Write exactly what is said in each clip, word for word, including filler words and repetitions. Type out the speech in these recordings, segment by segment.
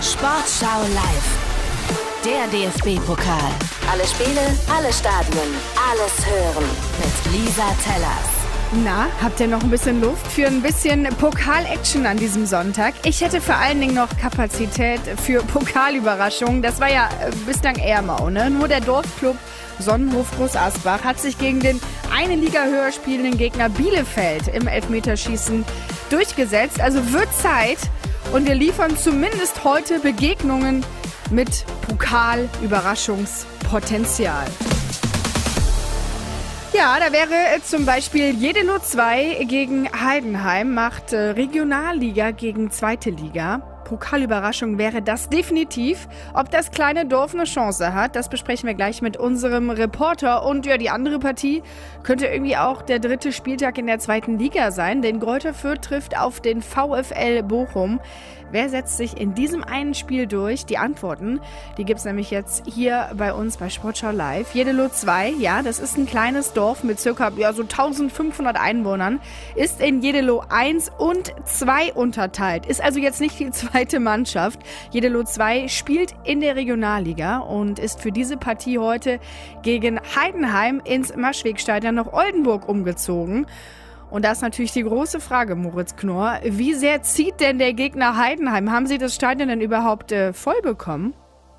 Sportschau live. Der D F B-Pokal. Alle Spiele, alle Stadien, alles hören mit Lisa Tellers. Na, habt ihr noch ein bisschen Luft für ein bisschen Pokal-Action an diesem Sonntag? Ich hätte vor allen Dingen noch Kapazität für Pokalüberraschungen. Das war ja äh, bislang eher mau, ne? Nur der Dorfclub Sonnenhof Groß Asbach hat sich gegen den eine Liga höher spielenden Gegner Bielefeld im Elfmeterschießen durchgesetzt. Also wird Zeit und wir liefern zumindest heute Begegnungen mit Pokal-Überraschungspotenzial. Ja, da wäre zum Beispiel Jedelo zwei gegen Heidenheim, macht äh, Regionalliga gegen zweite Liga. Pokalüberraschung wäre das definitiv. Ob das kleine Dorf eine Chance hat, das besprechen wir gleich mit unserem Reporter. Und ja, die andere Partie könnte irgendwie auch der dritte Spieltag in der zweiten Liga sein, denn Greuther Fürth trifft auf den VfL Bochum. Wer setzt sich in diesem einen Spiel durch? Die Antworten, die gibt es nämlich jetzt hier bei uns bei Sportschau Live. Jedelo zwei, ja, das ist ein kleines Dorf mit circa ja, so eintausendfünfhundert Einwohnern, ist in Jedelo eins und zwei unterteilt. Ist also jetzt nicht die zweite Mannschaft. Jedelo zwei spielt in der Regionalliga und ist für diese Partie heute gegen Heidenheim ins Maschwegstadion nach Oldenburg umgezogen. Und da ist natürlich die große Frage, Moritz Knorr, wie sehr zieht denn der Gegner Heidenheim? Haben Sie das Stadion denn überhaupt äh, voll bekommen?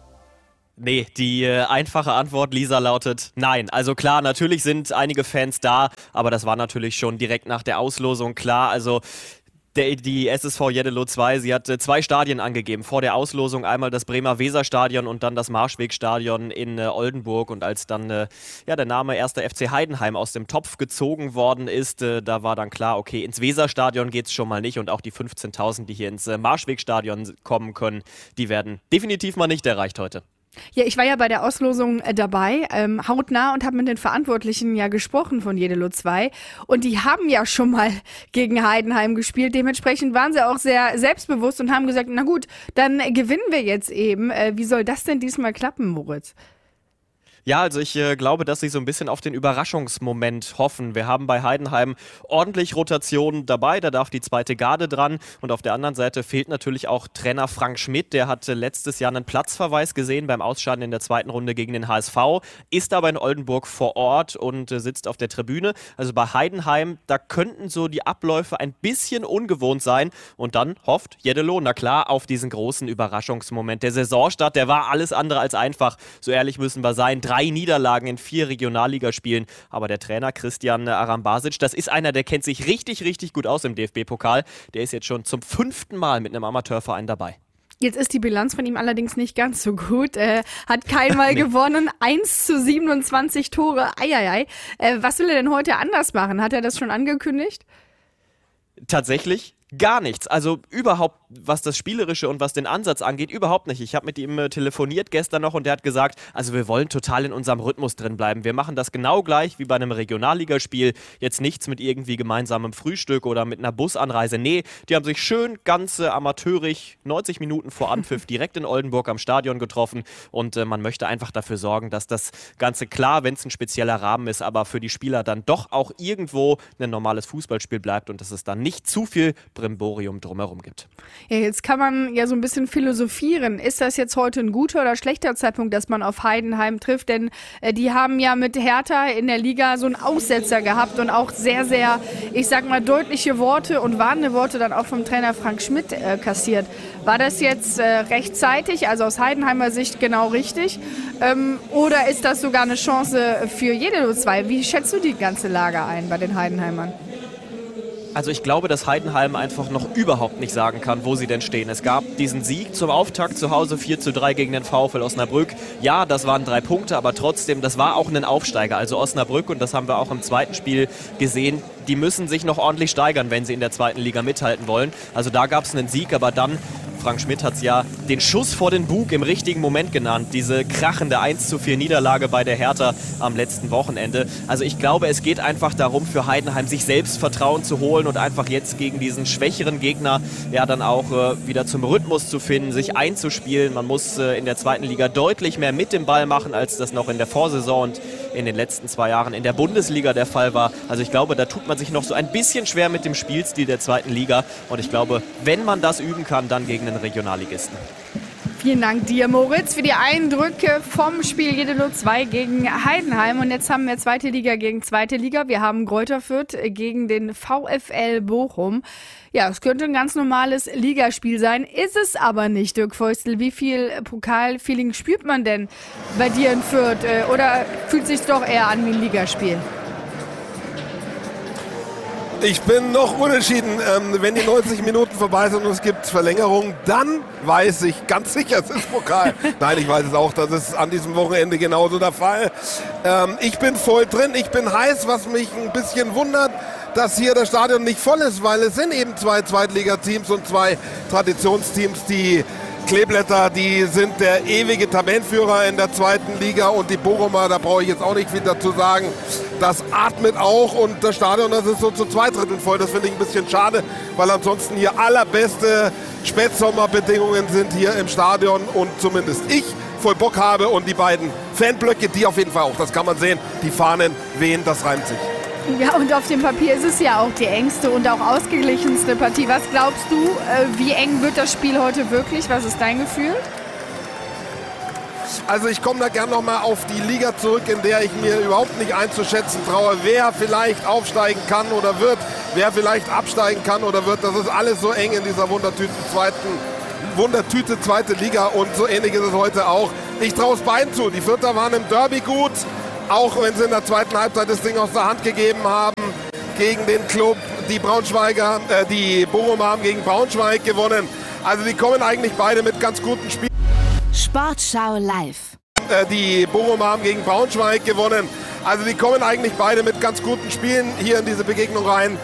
Nee, die äh, einfache Antwort, Lisa, lautet nein. Also klar, natürlich sind einige Fans da, aber das war natürlich schon direkt nach der Auslosung klar. Also Der, die S S V Jedelo zwei, sie hat äh, zwei Stadien angegeben vor der Auslosung, einmal das Bremer Weserstadion und dann das Marschwegstadion in äh, Oldenburg. Und als dann äh, ja, der Name erster F C Heidenheim aus dem Topf gezogen worden ist, äh, da war dann klar, okay, ins Weserstadion geht es schon mal nicht und auch die fünfzehntausend, die hier ins äh, Marschwegstadion kommen können, die werden definitiv mal nicht erreicht heute. Ja, ich war ja bei der Auslosung äh, dabei, ähm, hautnah und habe mit den Verantwortlichen ja gesprochen von Jedelo zwei und die haben ja schon mal gegen Heidenheim gespielt, dementsprechend waren sie auch sehr selbstbewusst und haben gesagt, na gut, dann gewinnen wir jetzt eben. Äh, wie soll das denn diesmal klappen, Moritz? Ja, also ich äh, glaube, dass sie so ein bisschen auf den Überraschungsmoment hoffen. Wir haben bei Heidenheim ordentlich Rotation dabei, da darf die zweite Garde dran. Und auf der anderen Seite fehlt natürlich auch Trainer Frank Schmidt. Der hatte letztes Jahr einen Platzverweis gesehen beim Ausscheiden in der zweiten Runde gegen den H S V, ist aber in Oldenburg vor Ort und äh, sitzt auf der Tribüne. Also bei Heidenheim, da könnten so die Abläufe ein bisschen ungewohnt sein. Und dann hofft Jedelo, na klar, auf diesen großen Überraschungsmoment. Der Saisonstart, der war alles andere als einfach. So ehrlich müssen wir sein. Drei Drei Niederlagen in vier Regionalligaspielen. Aber der Trainer Christian Arambasic, das ist einer, der kennt sich richtig, richtig gut aus im D F B-Pokal. Der ist jetzt schon zum fünften Mal mit einem Amateurverein dabei. Jetzt ist die Bilanz von ihm allerdings nicht ganz so gut. Er hat keinmal nee. gewonnen. eins zu siebenundzwanzig Tore. Eieiei. Äh, was will er denn heute anders machen? Hat er das schon angekündigt? Tatsächlich gar nichts. Also überhaupt, was das Spielerische und was den Ansatz angeht, überhaupt nicht. Ich habe mit ihm äh, telefoniert gestern noch und der hat gesagt, also wir wollen total in unserem Rhythmus drin bleiben. Wir machen das genau gleich wie bei einem Regionalligaspiel. Jetzt nichts mit irgendwie gemeinsamem Frühstück oder mit einer Busanreise. Nee, die haben sich schön ganz äh, amateurig neunzig Minuten vor Anpfiff direkt in Oldenburg am Stadion getroffen und äh, man möchte einfach dafür sorgen, dass das Ganze, klar, wenn es ein spezieller Rahmen ist, aber für die Spieler dann doch auch irgendwo ein normales Fußballspiel bleibt und dass es dann nicht zu viel Brimborium drumherum gibt. Ja, jetzt kann man ja so ein bisschen philosophieren. Ist das jetzt heute ein guter oder schlechter Zeitpunkt, dass man auf Heidenheim trifft? Denn äh, die haben ja mit Hertha in der Liga so einen Aussetzer gehabt und auch sehr, sehr, ich sag mal, deutliche Worte und warnende Worte dann auch vom Trainer Frank Schmidt äh, kassiert. War das jetzt äh, rechtzeitig, also aus Heidenheimer Sicht genau richtig? Ähm, oder ist das sogar eine Chance für Jedelo zwei? Wie schätzt du die ganze Lage ein bei den Heidenheimern? Also ich glaube, dass Heidenheim einfach noch überhaupt nicht sagen kann, wo sie denn stehen. Es gab diesen Sieg zum Auftakt zu Hause vier zu drei gegen den VfL Osnabrück. Ja, das waren drei Punkte, aber trotzdem, das war auch ein Aufsteiger. Also Osnabrück, und das haben wir auch im zweiten Spiel gesehen, die müssen sich noch ordentlich steigern, wenn sie in der zweiten Liga mithalten wollen. Also da gab es einen Sieg, aber dann, Frank Schmidt hat es ja den Schuss vor den Bug im richtigen Moment genannt. Diese krachende eins zu vier Niederlage bei der Hertha am letzten Wochenende. Also ich glaube, es geht einfach darum, für Heidenheim sich Selbstvertrauen zu holen und einfach jetzt gegen diesen schwächeren Gegner ja dann auch äh, wieder zum Rhythmus zu finden, sich einzuspielen. Man muss äh, in der zweiten Liga deutlich mehr mit dem Ball machen, als das noch in der Vorsaison und in den letzten zwei Jahren in der Bundesliga der Fall war. Also ich glaube, da tut man sich noch so ein bisschen schwer mit dem Spielstil der zweiten Liga. Und ich glaube, wenn man das üben kann, dann gegen einen Regionalligisten. Vielen Dank dir, Moritz, für die Eindrücke vom Spiel Jeddelo zwei gegen Heidenheim. Und jetzt haben wir zweite Liga gegen zweite Liga. Wir haben Greuther Fürth gegen den VfL Bochum. Ja, es könnte ein ganz normales Ligaspiel sein, ist es aber nicht, Dirk Feustel. Wie viel Pokalfeeling spürt man denn bei dir in Fürth? Oder fühlt es sich doch eher an wie ein Ligaspiel? Ich bin noch unentschieden. Ähm, wenn die neunzig Minuten vorbei sind und es gibt Verlängerung, dann weiß ich ganz sicher, es ist Pokal. Nein, ich weiß es auch, das ist an diesem Wochenende genauso der Fall. Ähm, ich bin voll drin, ich bin heiß, was mich ein bisschen wundert, dass hier das Stadion nicht voll ist, weil es sind eben zwei Zweitligateams und zwei Traditionsteams, die Kleeblätter, die sind der ewige Tabellenführer in der zweiten Liga und die Bochumer, da brauche ich jetzt auch nicht viel dazu sagen, das atmet auch und das Stadion, das ist so zu zwei Dritteln voll. Das finde ich ein bisschen schade, weil ansonsten hier allerbeste Spätsommerbedingungen sind hier im Stadion und zumindest ich voll Bock habe und die beiden Fanblöcke, die auf jeden Fall auch, das kann man sehen, die Fahnen wehen, das reimt sich. Ja, und auf dem Papier ist es ja auch die engste und auch ausgeglichenste Partie. Was glaubst du, wie eng wird das Spiel heute wirklich? Was ist dein Gefühl? Also ich komme da gerne nochmal auf die Liga zurück, in der ich mir überhaupt nicht einzuschätzen traue, wer vielleicht aufsteigen kann oder wird, wer vielleicht absteigen kann oder wird. Das ist alles so eng in dieser Wundertüte zweiten, Wundertüte zweite Liga und so ähnlich ist es heute auch. Ich traue es beiden zu. Die Fürther waren im Derby gut, auch wenn sie in der zweiten Halbzeit das Ding aus der Hand gegeben haben gegen den Club. Die Braunschweiger, äh, die Bochumer haben gegen Braunschweig gewonnen. Also die kommen eigentlich beide mit ganz guten Spielen. Sportschau live. Äh, die Bochumer haben gegen Braunschweig gewonnen. Also die kommen eigentlich beide mit ganz guten Spielen hier in diese Begegnung rein.